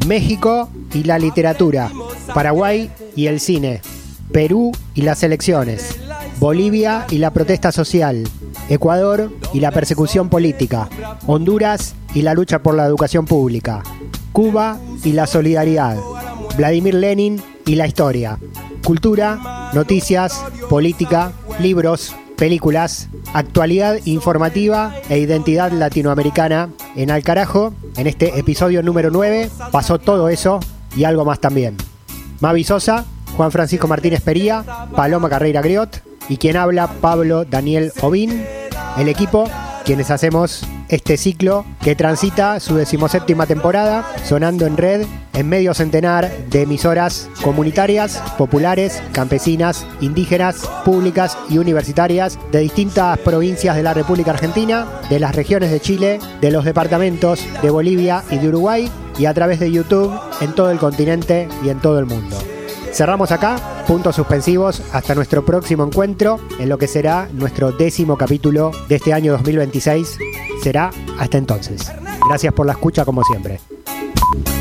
México y la literatura, Paraguay y el cine, Perú y las elecciones, Bolivia y la protesta social, Ecuador y la persecución política, Honduras y la lucha por la educación pública, Cuba y la solidaridad, Vladimir Lenin y la historia, cultura, noticias, política, libros, películas, actualidad informativa e identidad latinoamericana. En Al Carajo, en este episodio número 9, pasó todo eso y algo más también. Mavi Sosa, Juan Francisco Martínez Pería, Paloma Carreira Griot y quien habla, Pablo Daniel Obín, el equipo, quienes hacemos este ciclo que transita su 17ª temporada, sonando en red en medio centenar de emisoras comunitarias, populares, campesinas, indígenas, públicas y universitarias de distintas provincias de la República Argentina, de las regiones de Chile, de los departamentos de Bolivia y de Uruguay, y a través de YouTube en todo el continente y en todo el mundo. Cerramos acá, puntos suspensivos, hasta nuestro próximo encuentro, en lo que será nuestro 10º capítulo de este año 2026. Será hasta entonces. Gracias por la escucha como siempre.